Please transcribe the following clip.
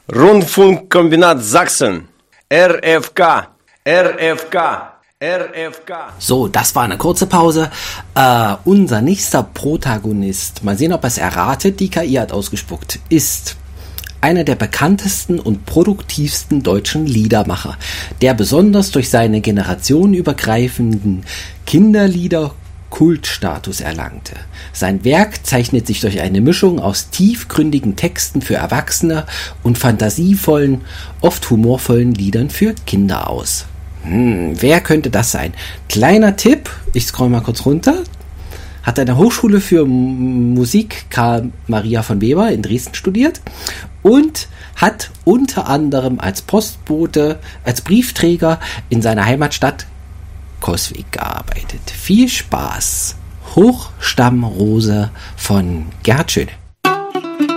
Rundfunkkombinat Sachsen. RFK. RFK. RFK. So, das war eine kurze Pause. Unser nächster Protagonist, mal sehen, ob er es erratet, die KI hat ausgespuckt, ist einer der bekanntesten und produktivsten deutschen Liedermacher, der besonders durch seine generationenübergreifenden Kinderlieder Kultstatus erlangte. Sein Werk zeichnet sich durch eine Mischung aus tiefgründigen Texten für Erwachsene und fantasievollen, oft humorvollen Liedern für Kinder aus. Wer könnte das sein? Kleiner Tipp, ich scroll mal kurz runter. Hat an der Hochschule für Musik Karl Maria von Weber in Dresden studiert und hat unter anderem als Postbote, als Briefträger in seiner Heimatstadt Coswig gearbeitet. Viel Spaß. Hochstammrose von Gerhard Schöne.